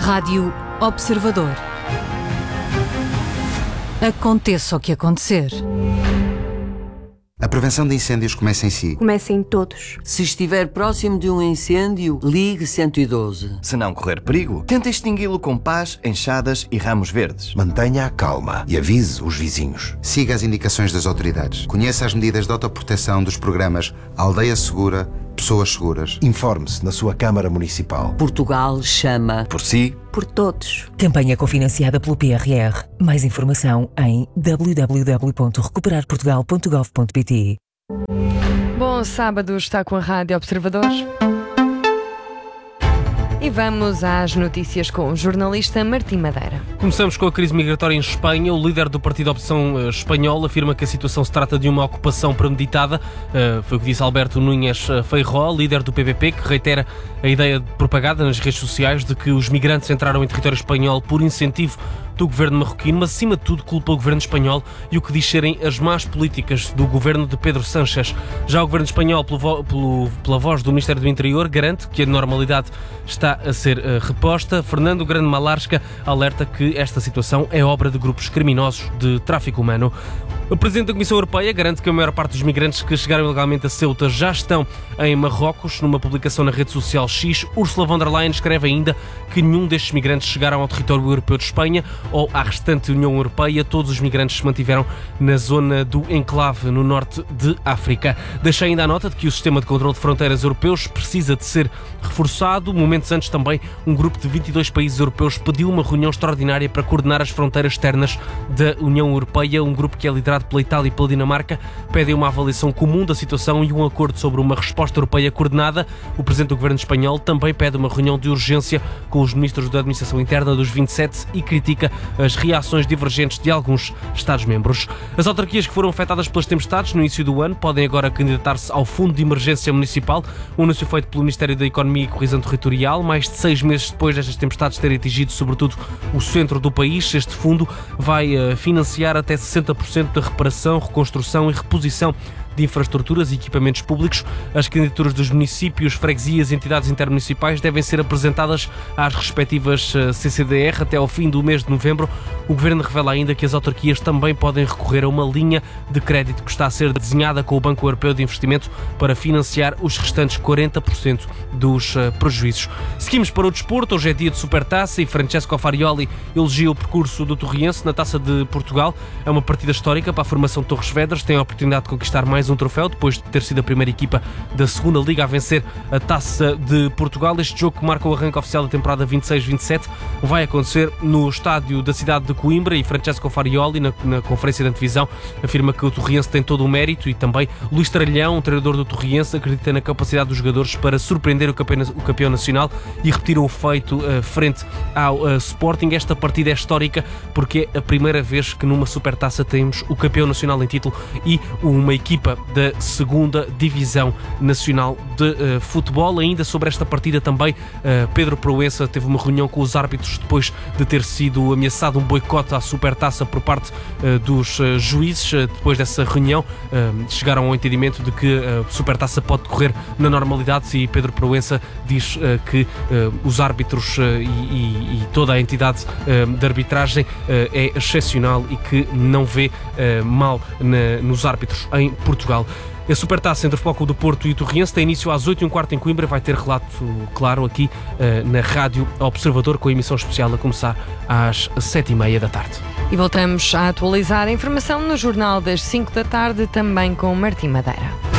Rádio Observador. Aconteça o que acontecer. A prevenção de incêndios começa em si. Começa em todos. Se estiver próximo de um incêndio, ligue 112. Se não correr perigo, tente extingui-lo com pás, enxadas e ramos verdes. Mantenha a calma e avise os vizinhos. Siga as indicações das autoridades. Conheça as medidas de autoproteção dos programas Aldeia Segura, Pessoas Seguras. Informe-se na sua Câmara Municipal. Portugal chama Por si, Por todos. Campanha cofinanciada pelo PRR. Mais informação em www.recuperarportugal.gov.pt. Bom sábado, está com a Rádio Observador. E vamos às notícias com o jornalista Martim Madeira. Começamos com a crise migratória em Espanha. O líder do Partido Oposição Espanhol afirma que a situação se trata de uma ocupação premeditada. Foi o que disse Alberto Núñez Feijóo, líder do PPP, que reitera a ideia propagada nas redes sociais de que os migrantes entraram em território espanhol por incentivo do governo marroquino, mas acima de tudo culpa o governo espanhol e o que diz serem as más políticas do governo de Pedro Sánchez. Já o governo espanhol, pela voz do Ministério do Interior, garante que a normalidade está a ser reposta. Fernando Grande Malarsca alerta que esta situação é obra de grupos criminosos de tráfico humano. O Presidente da Comissão Europeia garante que a maior parte dos migrantes que chegaram ilegalmente a Ceuta já estão em Marrocos. Numa publicação na rede social X, Ursula von der Leyen escreve ainda que nenhum destes migrantes chegaram ao território europeu de Espanha ou à restante União Europeia. Todos os migrantes se mantiveram na zona do enclave no norte de África. Deixa ainda a nota de que o sistema de controle de fronteiras europeus precisa de ser reforçado. Momentos antes também, um grupo de 22 países europeus pediu uma reunião extraordinária para coordenar as fronteiras externas da União Europeia. Um grupo que é liderado pela Itália e pela Dinamarca pede uma avaliação comum da situação e um acordo sobre uma resposta europeia coordenada. O Presidente do Governo espanhol também pede uma reunião de urgência com os ministros da Administração Interna dos 27 e critica as reações divergentes de alguns Estados-membros. As autarquias que foram afetadas pelas tempestades no início do ano podem agora candidatar-se ao Fundo de Emergência Municipal. Um anúncio feito pelo Ministério da Economia e Coesão Territorial, mais de 6 meses depois destas tempestades terem atingido sobretudo o centro do país. Este fundo vai financiar até 60% da reparação, reconstrução e reposição de infraestruturas e equipamentos públicos. As candidaturas dos municípios, freguesias e entidades intermunicipais devem ser apresentadas às respectivas CCDR até ao fim do mês de novembro. O Governo revela ainda que as autarquias também podem recorrer a uma linha de crédito que está a ser desenhada com o Banco Europeu de Investimento para financiar os restantes 40% dos prejuízos. Seguimos para o desporto. Hoje é dia de Supertaça e Francesco Farioli elogia o percurso do Torriense na Taça de Portugal. É uma partida histórica para a formação de Torres Vedras. Tem a oportunidade de conquistar mais um troféu depois de ter sido a primeira equipa da segunda Liga a vencer a Taça de Portugal. Este jogo que marca o arranque oficial da temporada 26-27 vai acontecer no estádio da cidade de Coimbra e Francesco Farioli, na conferência de antevisão, afirma que o Torriense tem todo o mérito e também Luís Tralhão, o treinador do Torriense, acredita na capacidade dos jogadores para surpreender o campeão nacional e repetir o feito frente ao Sporting. Esta partida é histórica porque é a primeira vez que numa Supertaça temos o campeão nacional em título e uma equipa da segunda Divisão Nacional de Futebol. Ainda sobre esta partida também, Pedro Proença teve uma reunião com os árbitros depois de ter sido ameaçado um boicote à Supertaça por parte dos juízes. Depois dessa reunião chegaram ao entendimento de que a Supertaça pode decorrer na normalidade e Pedro Proença diz que os árbitros e toda a entidade de arbitragem é excepcional e que não vê mal nos árbitros em Portugal. A Supertaça entre o Futebol Clube do Porto e o Torriense tem início às 8h15 em Coimbra. Vai ter relato, claro, aqui na Rádio Observador, com a emissão especial a começar às 7h30 da tarde. E voltamos a atualizar a informação no Jornal das 5 da tarde, também com Martim Madeira.